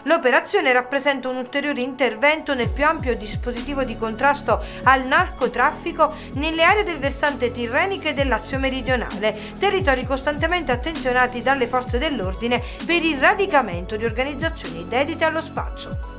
L'operazione rappresenta un ulteriore intervento nel più ampio dispositivo di contrasto al narcotraffico nelle aree del versante tirrenico e del Lazio meridionale, territori costantemente attenzionati dalle forze dell'ordine per il radicamento di organizzazioni dedite allo spaccio.